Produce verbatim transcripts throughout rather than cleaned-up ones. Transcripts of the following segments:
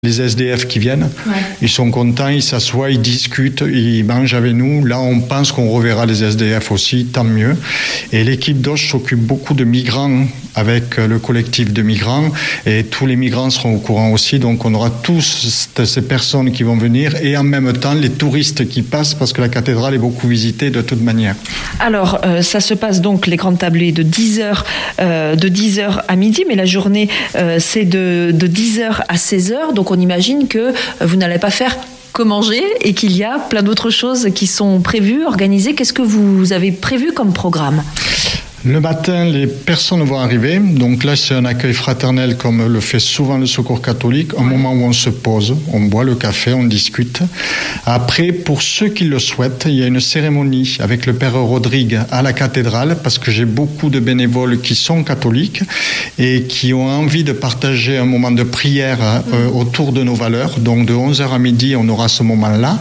Les S D F qui viennent, ouais. Ils sont contents, ils s'assoient, ils discutent, ils mangent avec nous. Là, on pense qu'on reverra les S D F aussi, tant mieux. Et l'équipe d'Auch s'occupe beaucoup de migrants avec le collectif de migrants. Et tous les migrants seront au courant aussi. Donc, on aura tous ces personnes qui vont venir et en même temps, les touristes qui passent parce que la cathédrale est beaucoup visitée de toute manière. Alors, euh, ça se passe donc, les grandes tablées, de dix heures, euh, de dix heures à midi. Mais la journée, euh, c'est de, de dix heures à seize heures. Donc, on imagine que vous n'allez pas faire que manger et qu'il y a plein d'autres choses qui sont prévues, organisées. Qu'est-ce que vous avez prévu comme programme ? Le matin, les personnes vont arriver. Donc là, c'est un accueil fraternel comme le fait souvent le Secours catholique. Un moment où on se pose, on boit le café, on discute. Après, pour ceux qui le souhaitent, il y a une cérémonie avec le Père Rodrigue à la cathédrale parce que j'ai beaucoup de bénévoles qui sont catholiques et qui ont envie de partager un moment de prière euh, autour de nos valeurs. Donc de onze heures à midi, on aura ce moment-là.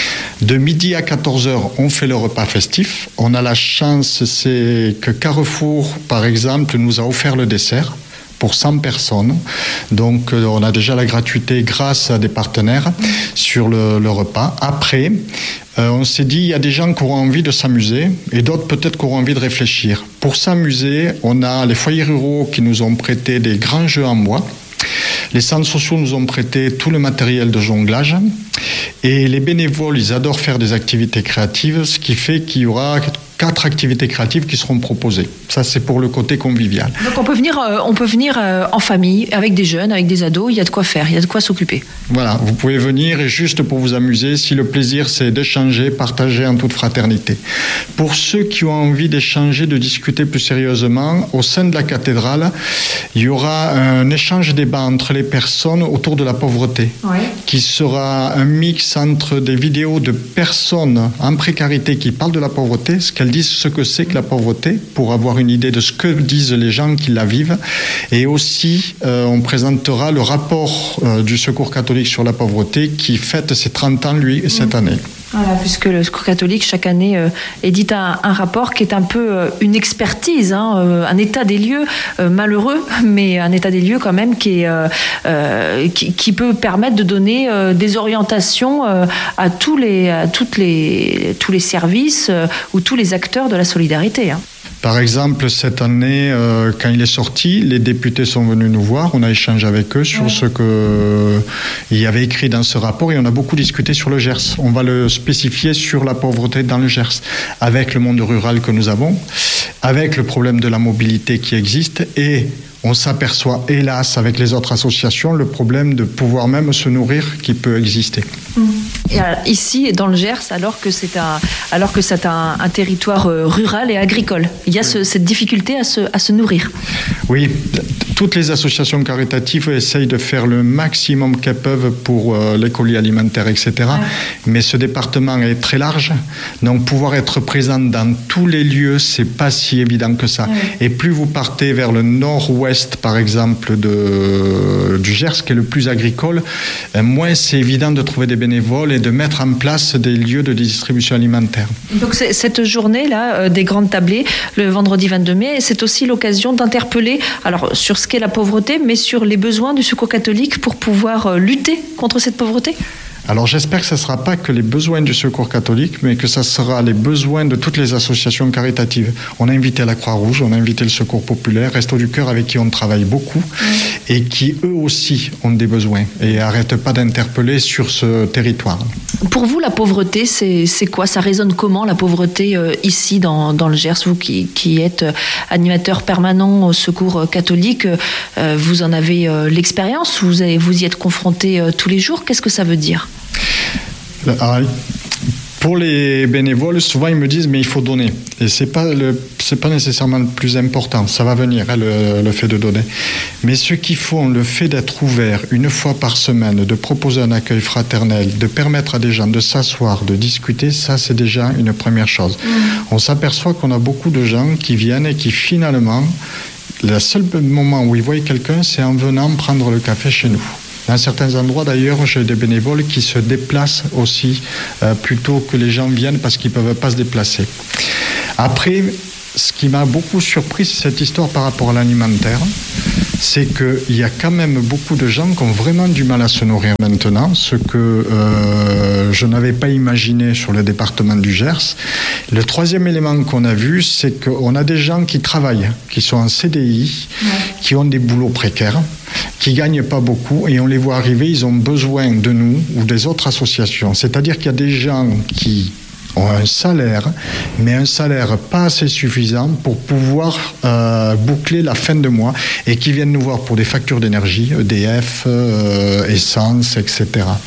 De midi à quatorze heures, on fait le repas festif. On a la chance, c'est que Carrefour, par exemple, nous a offert le dessert pour cent personnes. Donc, on a déjà la gratuité grâce à des partenaires sur le, le repas. Après, euh, on s'est dit, il y a des gens qui auront envie de s'amuser et d'autres peut-être qui auront envie de réfléchir. Pour s'amuser, on a les foyers ruraux qui nous ont prêté des grands jeux en bois. Les centres sociaux nous ont prêté tout le matériel de jonglage. Et les bénévoles, ils adorent faire des activités créatives, ce qui fait qu'il y aura quatre activités créatives qui seront proposées. Ça, c'est pour le côté convivial. Donc on peut venir, euh, on peut venir euh, en famille, avec des jeunes, avec des ados, il y a de quoi faire, il y a de quoi s'occuper. Voilà, vous pouvez venir et juste pour vous amuser, si le plaisir c'est d'échanger, partager en toute fraternité. Pour ceux qui ont envie d'échanger, de discuter plus sérieusement, au sein de la cathédrale, il y aura un échange débat entre les personnes autour de la pauvreté, ouais. Qui sera un mix entre des vidéos de personnes en précarité qui parlent de la pauvreté, ce qu'elles disent ce que c'est que la pauvreté, pour avoir une idée de ce que disent les gens qui la vivent. Et aussi, euh, on présentera le rapport euh, du Secours catholique sur la pauvreté qui fête ses trente ans, lui, cette année. Voilà, puisque le Secours catholique, chaque année, euh, édite un, un rapport qui est un peu euh, une expertise, hein, euh, un état des lieux euh, malheureux, mais un état des lieux quand même qui, est, euh, euh, qui, qui peut permettre de donner euh, des orientations euh, à, tous les, à toutes les, tous les services euh, ou tous les acteurs de la solidarité. Hein. Par exemple, cette année, euh, quand il est sorti, les députés sont venus nous voir, on a échangé avec eux sur ouais. ce qu'il euh, y avait écrit dans ce rapport et on a beaucoup discuté sur le Gers. On va le spécifier sur la pauvreté dans le Gers, avec le monde rural que nous avons, avec le problème de la mobilité qui existe et on s'aperçoit, hélas, avec les autres associations, le problème de pouvoir même se nourrir qui peut exister. Et alors, ici, dans le Gers, alors que c'est un, alors que c'est un, un territoire rural et agricole, il y a ce, cette difficulté à se, à se nourrir. Oui, toutes les associations caritatives essayent de faire le maximum qu'elles peuvent pour euh, les colis alimentaires, et cetera. Ouais. Mais ce département est très large, donc pouvoir être présent dans tous les lieux, c'est pas si évident que ça. Ouais. Et plus vous partez vers le nord-ouest, par exemple, de, du Gers, qui est le plus agricole, moins c'est évident de trouver des bénévoles et de mettre en place des lieux de distribution alimentaire. Donc c'est, cette journée-là, euh, des grandes tablées, le vendredi vingt-deux mai, c'est aussi l'occasion d'interpeller, alors sur ce qu'est la pauvreté, mais sur les besoins du Secours catholique pour pouvoir euh, lutter contre cette pauvreté. Alors j'espère que ce ne sera pas que les besoins du Secours catholique, mais que ce sera les besoins de toutes les associations caritatives. On a invité la Croix-Rouge, on a invité le Secours populaire, Restos du Cœur avec qui on travaille beaucoup mmh. et qui eux aussi ont des besoins et n'arrêtent pas d'interpeller sur ce territoire. Pour vous, la pauvreté, c'est, c'est quoi ? Ça résonne comment la pauvreté euh, ici dans, dans le Gers ? Vous qui, qui êtes animateur permanent au Secours catholique, euh, vous en avez euh, l'expérience, vous, avez, vous y êtes confronté euh, tous les jours. Qu'est-ce que ça veut dire ? Alors, pour les bénévoles, souvent ils me disent mais il faut donner et c'est pas le c'est pas nécessairement le plus important, ça va venir hein, le, le fait de donner. Mais ce qu'il faut, le fait d'être ouvert une fois par semaine, de proposer un accueil fraternel, de permettre à des gens de s'asseoir, de discuter, ça c'est déjà une première chose. Mmh. On s'aperçoit qu'on a beaucoup de gens qui viennent et qui finalement, le seul moment où ils voient quelqu'un, c'est en venant prendre le café chez nous. Dans certains endroits, d'ailleurs, j'ai des bénévoles qui se déplacent aussi, euh, plutôt que les gens viennent parce qu'ils ne peuvent pas se déplacer. Après, ce qui m'a beaucoup surpris, c'est cette histoire par rapport à l'alimentaire. c'est qu'il y a quand même beaucoup de gens qui ont vraiment du mal à se nourrir maintenant, ce que euh, je n'avais pas imaginé sur le département du Gers. Le troisième élément qu'on a vu, c'est qu'on a des gens qui travaillent, qui sont en C D I, ouais. qui ont des boulots précaires, qui ne gagnent pas beaucoup, et on les voit arriver, ils ont besoin de nous ou des autres associations. C'est-à-dire qu'il y a des gens qui ont un salaire, mais un salaire pas assez suffisant pour pouvoir euh, boucler la fin de mois, et qui viennent nous voir pour des factures d'énergie, E D F, euh, essence, et cetera.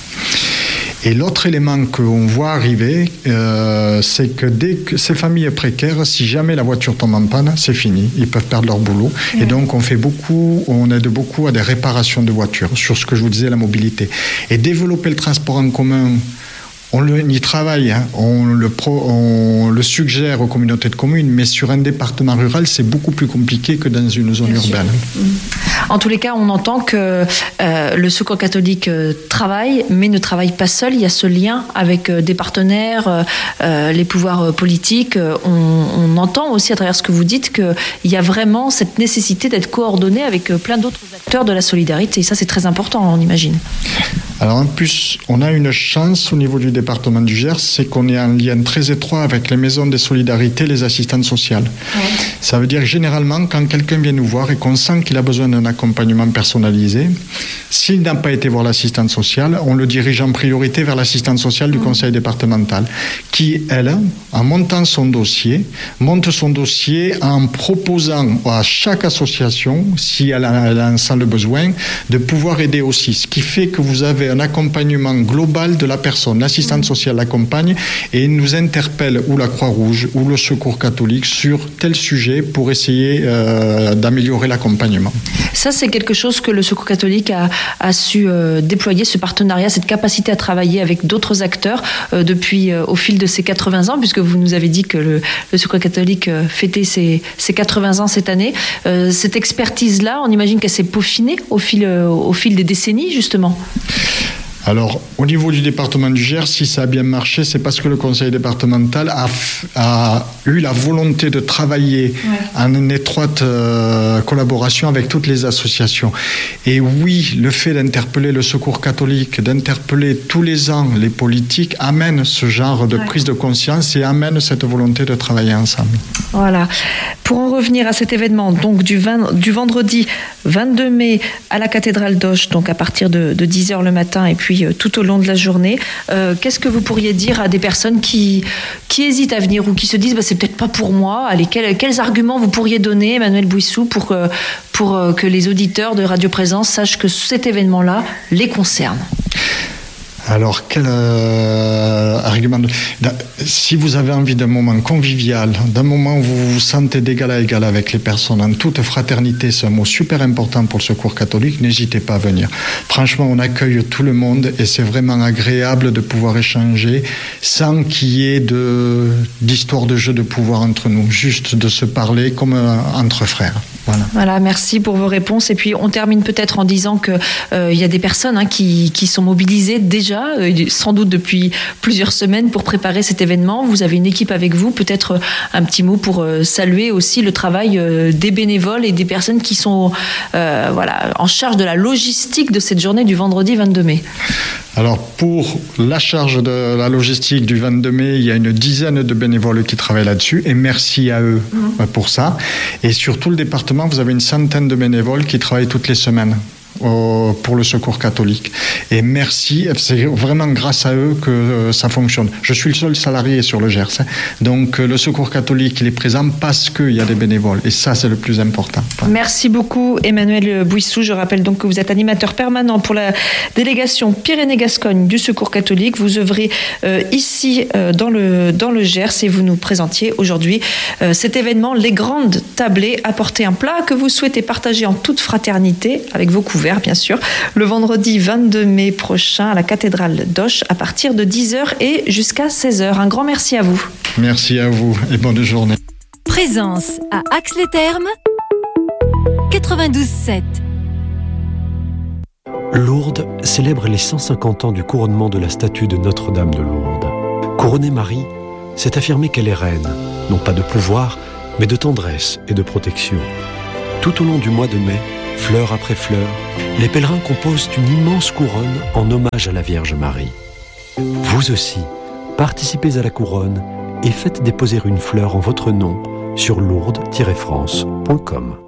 Et l'autre élément qu'on voit arriver, euh, c'est que dès que ces familles précaires, si jamais la voiture tombe en panne, c'est fini. Ils peuvent perdre leur boulot. Mmh. Et donc, on fait beaucoup, on aide beaucoup à des réparations de voitures, sur ce que je vous disais, la mobilité. Et développer le transport en commun, on le, y travaille, hein. on, le pro, on le suggère aux communautés de communes, mais sur un département rural, c'est beaucoup plus compliqué que dans une zone Bien urbaine. Sûr. En tous les cas, on entend que euh, le Secours catholique euh, travaille, mais ne travaille pas seul. Il y a ce lien avec euh, des partenaires, euh, les pouvoirs euh, politiques. On, on entend aussi à travers ce que vous dites qu'il y a vraiment cette nécessité d'être coordonné avec euh, plein d'autres acteurs de la solidarité. Et ça, c'est très important, on imagine. Alors en plus, on a une chance au niveau du département du Gers, c'est qu'on est en lien très étroit avec les maisons des solidarités, les assistantes sociales. Ouais. Ça veut dire que généralement, quand quelqu'un vient nous voir et qu'on sent qu'il a besoin d'un accompagnement personnalisé, s'il n'a pas été voir l'assistante sociale, on le dirige en priorité vers l'assistante sociale du conseil départemental, qui, elle, en montant son dossier, monte son dossier en proposant à chaque association, si elle a, elle a un sent le besoin, de pouvoir aider aussi. Ce qui fait que vous avez un accompagnement global de la personne. L'assistante sociale l'accompagne et nous interpelle, ou la Croix-Rouge, ou le Secours catholique, sur tel sujet pour essayer euh, d'améliorer l'accompagnement. Ça, c'est quelque chose que le Secours catholique a, a su euh, déployer, ce partenariat, cette capacité à travailler avec d'autres acteurs euh, depuis, euh, au fil de ces quatre-vingts ans, puisque vous nous avez dit que le, le Secours catholique euh, fêtait ses, ses quatre-vingts ans cette année. Euh, cette expertise-là, on imagine qu'elle s'est peaufinée au fil, euh, au fil des décennies, justement. Alors, au niveau du département du Gers, si ça a bien marché, c'est parce que le conseil départemental a, a eu la volonté de travailler ouais. en étroite euh, collaboration avec toutes les associations. Et oui, le fait d'interpeller le Secours catholique, d'interpeller tous les ans les politiques, amène ce genre de ouais. prise de conscience et amène cette volonté de travailler ensemble. Voilà. Pour en revenir à cet événement, donc du, vingt, du vendredi vingt-deux mai à la cathédrale d'Auch, donc à partir de, de dix heures le matin et puis euh, tout au long de la journée, euh, qu'est-ce que vous pourriez dire à des personnes qui, qui hésitent à venir ou qui se disent bah, c'est peut-être pas pour moi. Allez, quels, quels arguments vous pourriez donner, Emmanuel Bouissou, pour que, pour euh, que les auditeurs de Radio Présence sachent que cet événement-là les concerne? Alors, quel euh, argument de... Si vous avez envie d'un moment convivial, d'un moment où vous vous sentez d'égal à égal avec les personnes, en toute fraternité, c'est un mot super important pour le Secours catholique, n'hésitez pas à venir. Franchement, on accueille tout le monde et c'est vraiment agréable de pouvoir échanger sans qu'il y ait de, d'histoire de jeu de pouvoir entre nous, juste de se parler comme euh, entre frères. Voilà. Voilà, merci pour vos réponses. Et puis, on termine peut-être en disant qu'il euh, y a des personnes hein, qui, qui sont mobilisées déjà, euh, sans doute depuis plusieurs semaines, pour préparer cet événement. Vous avez une équipe avec vous. Peut-être un petit mot pour euh, saluer aussi le travail euh, des bénévoles et des personnes qui sont euh, voilà, en charge de la logistique de cette journée du vendredi vingt-deux mai. Alors, pour la charge de la logistique du vingt-deux mai, il y a une dizaine de bénévoles qui travaillent là-dessus, et merci à eux mmh. pour ça. Et sur tout le département, vous avez une centaine de bénévoles qui travaillent toutes les semaines au, pour le Secours catholique. Et merci, c'est vraiment grâce à eux que euh, ça fonctionne. Je suis le seul salarié sur le Gers, hein. Donc euh, le Secours catholique, il est présent parce qu'il y a des bénévoles. Et ça, c'est le plus important. Voilà. Merci beaucoup, Emmanuel Bouissou. Je rappelle donc que vous êtes animateur permanent pour la délégation Pyrénées-Gascogne du Secours catholique. Vous œuvrez euh, ici euh, dans, le, dans le Gers et vous nous présentiez aujourd'hui euh, cet événement, les grandes tablées, apporter un plat que vous souhaitez partager en toute fraternité avec vos couverts, bien sûr, le vendredi vingt-deux mai prochain à la cathédrale d'Auch à partir de dix heures et jusqu'à seize heures. Un grand merci à vous. Merci à vous et bonne journée. Présence à Ax-les-Thermes quatre-vingt-douze sept. Lourdes célèbre les cent cinquante ans du couronnement de la statue de Notre-Dame de Lourdes. Couronner Marie, c'est affirmer qu'elle est reine, non pas de pouvoir, mais de tendresse et de protection. Tout au long du mois de mai, Fleur après fleur, les pèlerins composent une immense couronne en hommage à la Vierge Marie. Vous aussi, participez à la couronne et faites déposer une fleur en votre nom sur lourdes tiret france point com.